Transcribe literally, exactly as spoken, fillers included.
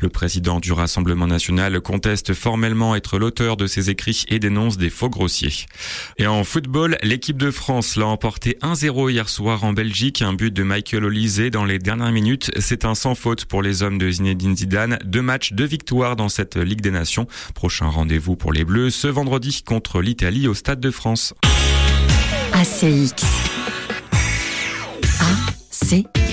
Le président du Rassemblement national conteste formellement être l'auteur de ces écrits et dénonce des faux grossiers. Et en football, l'équipe de France l'a emporté un zéro hier soir en Belgique. Un but de Michael Olise dans les dernières minutes. C'est un sans faute pour les hommes de Zinedine Zidane. Deux matchs, deux victoires dans cette Ligue des Nations. Prochain rendez-vous pour les Bleus ce vendredi contre l'Italie au Stade de France. A C X. A C